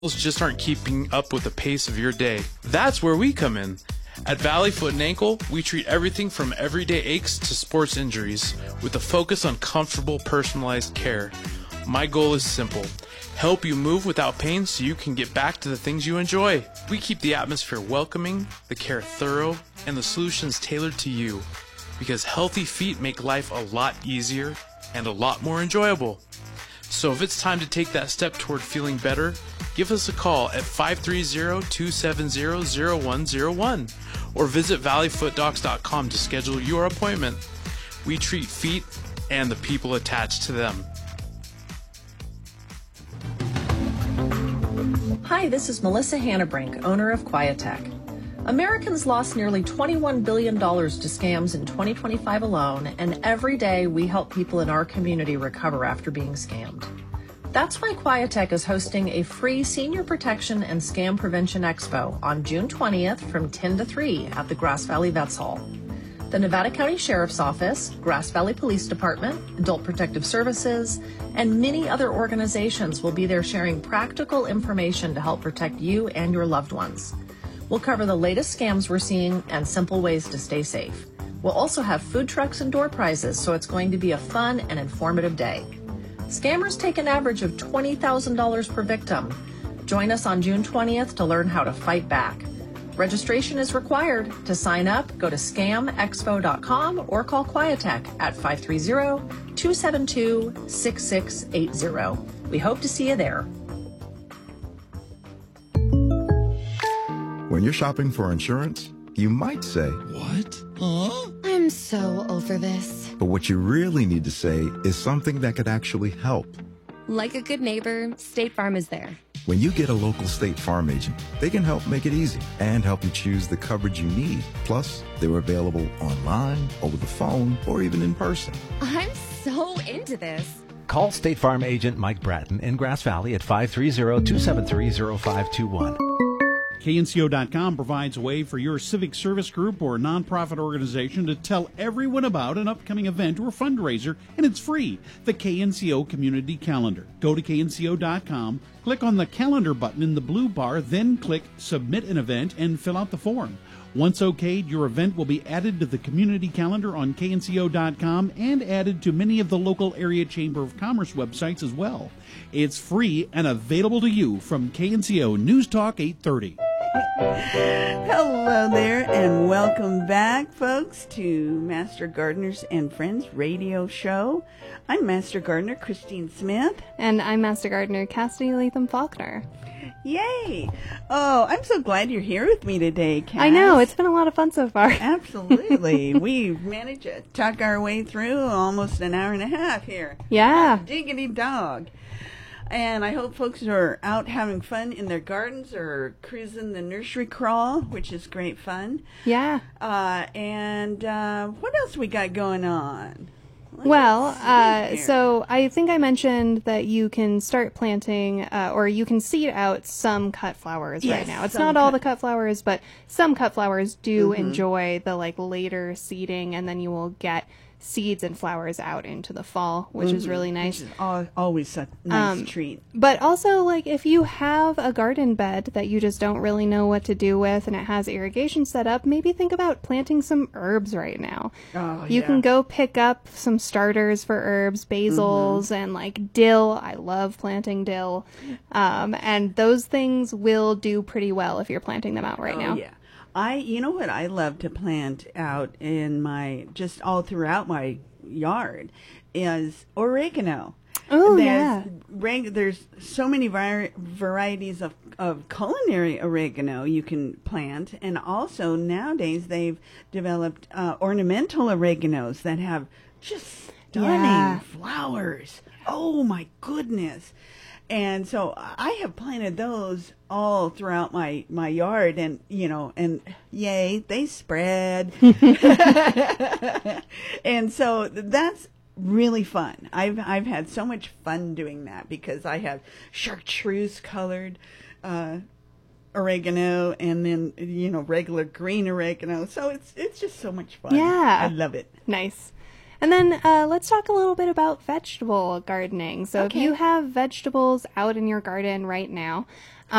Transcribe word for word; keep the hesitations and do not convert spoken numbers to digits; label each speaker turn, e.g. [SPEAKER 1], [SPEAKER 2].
[SPEAKER 1] just aren't keeping up with the pace of your day. That's where we come in. At Valley Foot and Ankle, we treat everything from everyday aches to sports injuries with a focus on comfortable, personalized care. My goal is simple: help you move without pain so you can get back to the things you enjoy. We keep the atmosphere welcoming, the care thorough, and the solutions tailored to you. Because healthy feet make life a lot easier and a lot more enjoyable. So if it's time to take that step toward feeling better, give us a call at five three zero, two seven zero, zero one zero one or visit valley foot docs dot com to schedule your appointment. We treat feet and the people attached to them.
[SPEAKER 2] Hi, this is Melissa Hannabrink, owner of Quietech. Americans lost nearly twenty-one billion dollars to scams in twenty twenty-five alone, and every day we help people in our community recover after being scammed. That's why Quietech is hosting a free Senior Protection and Scam Prevention Expo on June twentieth from ten to three at the Grass Valley Vets Hall. The Nevada County Sheriff's Office, Grass Valley Police Department, Adult Protective Services, and many other organizations will be there sharing practical information to help protect you and your loved ones. We'll cover the latest scams we're seeing and simple ways to stay safe. We'll also have food trucks and door prizes, so it's going to be a fun and informative day. Scammers take an average of twenty thousand dollars per victim. Join us on June twentieth to learn how to fight back. Registration is required. To sign up, go to scam expo dot com or call Quietech at five three zero, two seven two, six six eight zero. We hope to see you there.
[SPEAKER 3] When you're shopping for insurance, you might say,
[SPEAKER 4] "What? Huh?"
[SPEAKER 5] I'm so over this.
[SPEAKER 3] But what you really need to say is something that could actually help.
[SPEAKER 5] Like a good neighbor, State Farm is there.
[SPEAKER 3] When you get a local State Farm agent, they can help make it easy and help you choose the coverage you need. Plus, they're available online, over the phone, or even in person.
[SPEAKER 5] I'm so into this.
[SPEAKER 6] Call State Farm agent Mike Bratton in Grass Valley at five three zero, two seven three, zero five two one.
[SPEAKER 7] K N C O dot com provides a way for your civic service group or nonprofit organization to tell everyone about an upcoming event or fundraiser, and it's free. The K N C O Community Calendar. Go to K N C O dot com, click on the calendar button in the blue bar, then click Submit an Event and fill out the form. Once okayed, your event will be added to the community calendar on K N C O dot com and added to many of the local area Chamber of Commerce websites as well. It's free and available to you from K N C O News Talk eight thirty.
[SPEAKER 8] Hello there, and welcome back, folks, to Master Gardeners and Friends radio show. I'm Master Gardener Christine Smith.
[SPEAKER 9] And I'm Master Gardener Cassidy Latham Faulkner.
[SPEAKER 8] Yay! Oh, I'm so glad you're here with me today, Cass.
[SPEAKER 9] I know, it's been a lot of fun so far.
[SPEAKER 8] Absolutely. We've managed to talk our way through almost an hour and a half here.
[SPEAKER 9] Yeah.
[SPEAKER 8] Diggity dog. And I hope folks are out having fun in their gardens or cruising the nursery crawl, which is great fun.
[SPEAKER 9] Yeah.
[SPEAKER 8] Uh, and uh, what else we got going on? Let's
[SPEAKER 9] well, uh, so I think I mentioned that you can start planting uh, or you can seed out some cut flowers
[SPEAKER 8] yes,
[SPEAKER 9] right now. It's
[SPEAKER 8] not
[SPEAKER 9] cut. all the cut flowers, but some cut flowers do mm-hmm. enjoy the like later seeding, and then you will get seeds and flowers out into the fall, which mm-hmm. is really nice.
[SPEAKER 8] Which is always a nice um, treat.
[SPEAKER 9] But also, like, if you have a garden bed that you just don't really know what to do with and it has irrigation set up, maybe think about planting some herbs right now.
[SPEAKER 8] Oh,
[SPEAKER 9] you
[SPEAKER 8] yeah.
[SPEAKER 9] can go pick up some starters for herbs, basils, mm-hmm. and, like, dill. I love planting dill. Um, and those things will do pretty well if you're planting them out right
[SPEAKER 8] oh,
[SPEAKER 9] now.
[SPEAKER 8] yeah. I, you know what I love to plant out in my, just all throughout my yard is oregano.
[SPEAKER 9] Oh,
[SPEAKER 8] there's,
[SPEAKER 9] yeah.
[SPEAKER 8] Reg, there's so many var- varieties of, of culinary oregano you can plant. And also nowadays they've developed uh, ornamental oreganos that have just stunning
[SPEAKER 9] yeah.
[SPEAKER 8] flowers. Oh, my goodness. And so I have planted those all throughout my, my yard, and, you know, and yay, they spread. And so that's really fun. I've I've had so much fun doing that because I have chartreuse colored uh, oregano and then, you know, regular green oregano. So it's it's just so much fun.
[SPEAKER 9] Yeah.
[SPEAKER 8] I love it.
[SPEAKER 9] Nice. And then uh, let's talk a little bit about vegetable gardening. So
[SPEAKER 8] Okay.
[SPEAKER 9] if you have vegetables out in your garden right now,